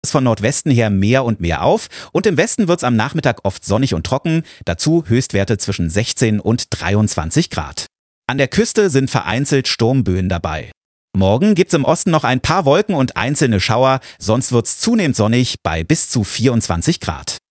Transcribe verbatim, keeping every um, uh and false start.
Es von Nordwesten her mehr und mehr auf und im Westen wird es am Nachmittag oft sonnig und trocken, dazu Höchstwerte zwischen sechzehn und dreiundzwanzig Grad. An der Küste sind vereinzelt Sturmböen dabei. Morgen gibt's im Osten noch ein paar Wolken und einzelne Schauer, sonst wird's zunehmend sonnig bei bis zu vierundzwanzig Grad.